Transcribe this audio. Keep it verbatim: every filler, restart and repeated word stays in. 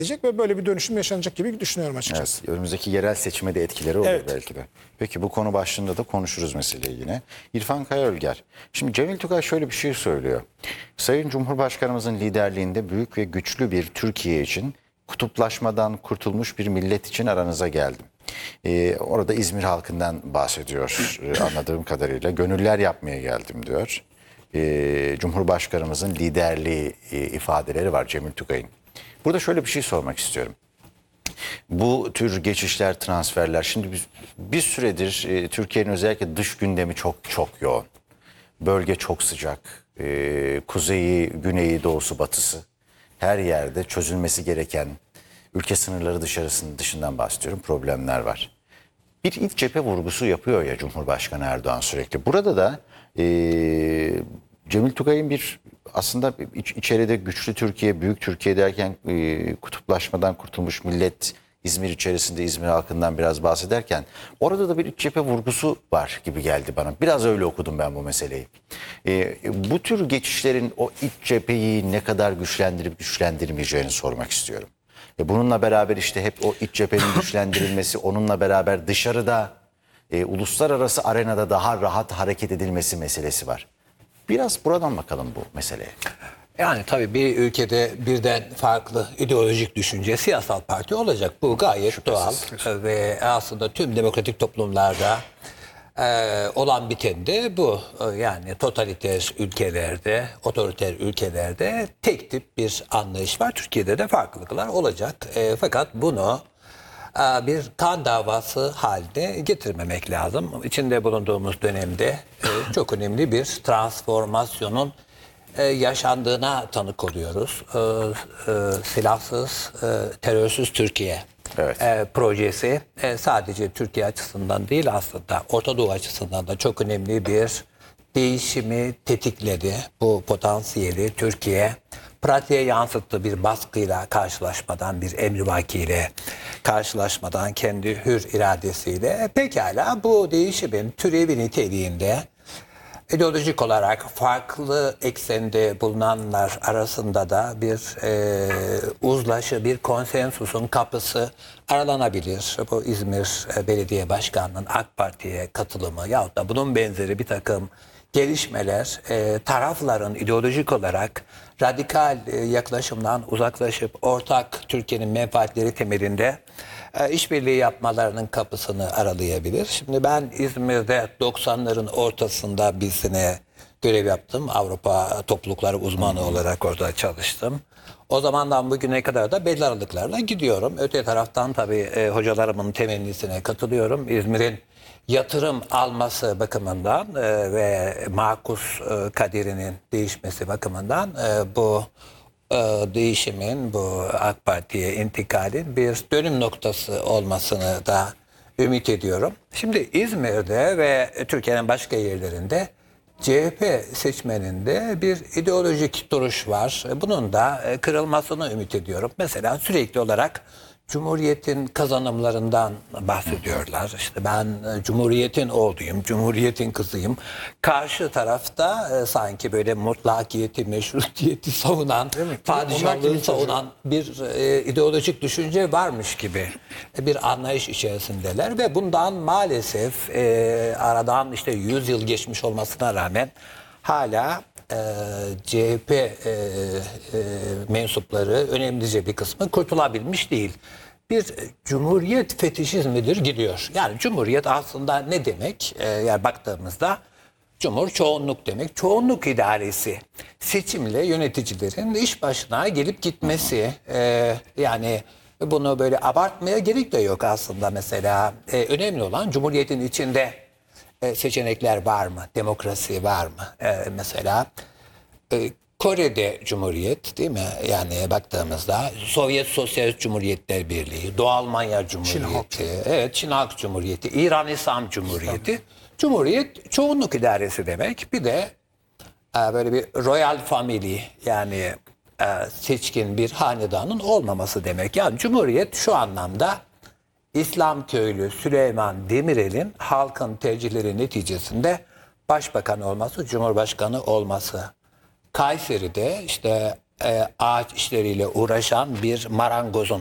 diyecek ve böyle bir dönüşüm yaşanacak gibi düşünüyorum açıkçası. Evet, önümüzdeki yerel seçime de etkileri olur Evet. belki de. Peki bu konu başlığında da konuşuruz meseleyi yine. İrfan Karaölger. Şimdi Cemil Tugay şöyle bir şey söylüyor. Sayın Cumhurbaşkanımızın liderliğinde büyük ve güçlü bir Türkiye için, kutuplaşmadan kurtulmuş bir millet için aranıza geldim. Ee, orada İzmir halkından bahsediyor e, anladığım kadarıyla. Gönüller yapmaya geldim diyor. Ee, Cumhurbaşkanımızın liderliği e, ifadeleri var Cemil Tugay'ın. Burada şöyle bir şey sormak istiyorum. Bu tür geçişler, transferler, şimdi biz bir süredir e, Türkiye'nin özellikle dış gündemi çok çok yoğun. Bölge çok sıcak. E, kuzeyi, güneyi, doğusu, batısı her yerde çözülmesi gereken, ülke sınırları dışarısının dışından bahsediyorum, problemler var. Bir iç cephe vurgusu yapıyor ya Cumhurbaşkanı Erdoğan sürekli. Burada da e, Cemil Tugay'ın bir aslında iç, içeride güçlü Türkiye, büyük Türkiye derken e, kutuplaşmadan kurtulmuş millet, İzmir içerisinde İzmir halkından biraz bahsederken orada da bir iç cephe vurgusu var gibi geldi bana. Biraz öyle okudum ben bu meseleyi. E, bu tür geçişlerin o iç cepheyi ne kadar güçlendirip güçlendirmeyeceğini sormak istiyorum. E, bununla beraber işte hep o iç cephenin güçlendirilmesi, onunla beraber dışarıda e, uluslararası arenada daha rahat hareket edilmesi meselesi var. Biraz buradan bakalım bu meseleye. Yani tabii bir ülkede birden farklı ideolojik düşünce, siyasal parti olacak. Bu gayet Şüphesiz. doğal ve aslında tüm demokratik toplumlarda e, olan biten de bu. E, Yani totaliter ülkelerde, otoriter ülkelerde tek tip bir anlayış var. Türkiye'de de farklılıklar olacak. E, fakat bunu e, bir kan davası haline getirmemek lazım. İçinde bulunduğumuz dönemde e, çok önemli bir transformasyonun e, yaşandığına tanık oluyoruz. E, e, silahsız, e, terörsüz Türkiye Evet. e, projesi e, sadece Türkiye açısından değil aslında Orta Doğu açısından da çok önemli bir değişimi tetikledi. Bu potansiyeli Türkiye pratiğe yansıttı, bir baskıyla karşılaşmadan, bir emrivakiyle karşılaşmadan kendi hür iradesiyle. Pekala bu değişimin türevi niteliğinde ideolojik olarak farklı eksende bulunanlar arasında da bir e, uzlaşı, bir konsensusun kapısı aralanabilir. Bu İzmir e, Belediye Başkanı'nın AK Parti'ye katılımı yahut da bunun benzeri bir takım gelişmeler e, tarafların ideolojik olarak radikal e, yaklaşımdan uzaklaşıp ortak Türkiye'nin menfaatleri temelinde e, işbirliği yapmalarının kapısını aralayabilir. Şimdi ben İzmir'de doksanların ortasında bir sene görev yaptım. Avrupa toplulukları uzmanı olarak orada çalıştım. O zamandan bugüne kadar da belli aralıklarla gidiyorum. Öte taraftan tabii e, hocalarımın temennisine katılıyorum. İzmir'in yatırım alması bakımından e, ve makus e, kaderinin değişmesi bakımından e, bu e, değişimin, bu AK Parti'ye intikalin bir dönüm noktası olmasını da ümit ediyorum. Şimdi İzmir'de ve Türkiye'nin başka yerlerinde C H P seçmeninde bir ideolojik duruş var. Bunun da e, kırılmasını ümit ediyorum. Mesela sürekli olarak Cumhuriyet'in kazanımlarından bahsediyorlar. İşte ben e, Cumhuriyet'in oğluyum, Cumhuriyet'in kızıyım. Karşı tarafta e, sanki böyle mutlakiyeti, meşrutiyeti savunan, Onlar padişahlığı kimin savunan bir e, ideolojik düşünce varmış gibi e, bir anlayış içerisindeler ve bundan maalesef e, aradan işte yüz yıl geçmiş olmasına rağmen hala e, C H P e, e, mensupları önemlice bir kısmı kurtulabilmiş değil. Bir cumhuriyet fetişizmidir gidiyor. Yani cumhuriyet aslında ne demek? E, yani baktığımızda cumhur çoğunluk demek. Çoğunluk idaresi, seçimle yöneticilerin iş başına gelip gitmesi. E, yani bunu böyle abartmaya gerek de yok aslında mesela. E, önemli olan cumhuriyetin içinde e, seçenekler var mı? Demokrasi var mı? E, mesela e, Kore'de Cumhuriyet değil mi? Yani baktığımızda Sovyet Sosyalist Cumhuriyetler Birliği, Doğu Almanya Cumhuriyeti, evet Çin Halk Cumhuriyeti, İran İslam Cumhuriyeti. Cumhuriyet çoğunluk idaresi demek. Bir de e, böyle bir royal family yani e, seçkin bir hanedanın olmaması demek. Yani Cumhuriyet şu anlamda İslam köylü Süleyman Demirel'in halkın tercihleri neticesinde başbakan olması, cumhurbaşkanı olması. Kayseri'de işte e, ağaç işleriyle uğraşan bir marangozun